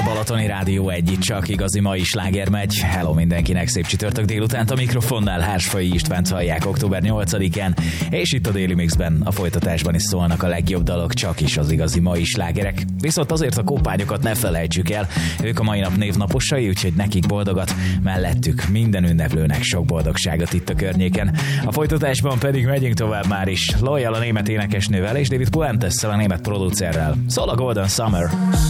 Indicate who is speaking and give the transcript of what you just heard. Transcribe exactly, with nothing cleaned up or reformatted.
Speaker 1: Balatoni Rádió egy, itt csak igazi mai sláger megy. Hello mindenkinek, szép csütörtök délutánt a mikrofonnál Hársfai Istvánt hallják október nyolcadikán, és itt a Daily Mixben a folytatásban is szólnak a legjobb dalok, csak is az igazi mai slágerek. Viszont azért a kopányokat ne felejtsük el, ők a mai nap névnaposai, úgyhogy nekik boldogat, mellettük minden ünneplőnek sok boldogságot itt a környéken. A folytatásban pedig megyünk tovább már is. Loyal a német énekesnővel és David Puentessel a német producerrel. Szól a Golden Summer.